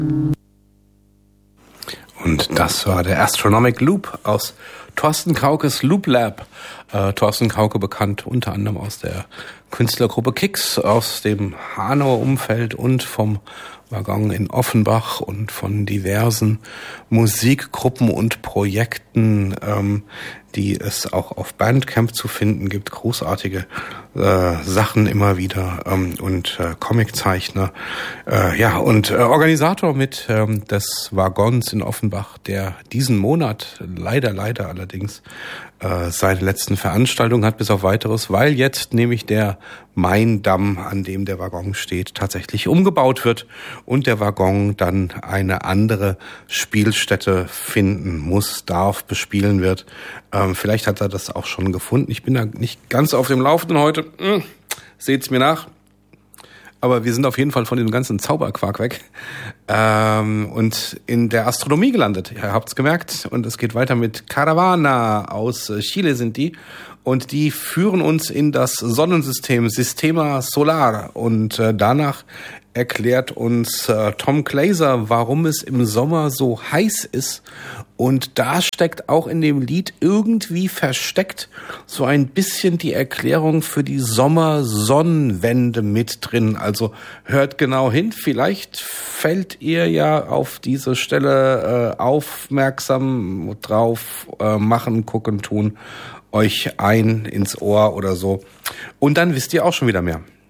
Und das war der Astronomic Loop aus Thorsten Kraukes Loop Lab. Thorsten Krauke bekannt unter anderem aus der Künstlergruppe Kix, aus dem Hanauer Umfeld und vom Waggon in Offenbach und von diversen Musikgruppen und Projekten, die es auch auf Bandcamp zu finden gibt. Großartige Sachen immer wieder und Comiczeichner. Und Organisator mit des Waggons in Offenbach, der diesen Monat leider allerdings seine letzten Veranstaltungen hat, bis auf weiteres, weil jetzt nämlich der Maindamm, an dem der Waggon steht, tatsächlich umgebaut wird und der Waggon dann eine andere Spielstätte finden muss, darf, bespielen wird. Vielleicht hat er das auch schon gefunden. Ich bin da nicht ganz auf dem Laufenden heute. Seht's mir nach. Aber wir sind auf jeden Fall von dem ganzen Zauberquark weg und in der Astronomie gelandet. Ihr habt's gemerkt. Und es geht weiter mit Caravana. Aus Chile sind die. Und die führen uns in das Sonnensystem, Sistema Solar. Und danach erklärt uns Tom Glaser, warum es im Sommer so heiß ist. Und da steckt auch in dem Lied irgendwie versteckt so ein bisschen die Erklärung für die Sommersonnenwende mit drin. Also hört genau hin, vielleicht fällt ihr ja auf diese Stelle aufmerksam drauf, machen, gucken, tun, euch ein ins Ohr oder so. Und dann wisst ihr auch schon wieder mehr.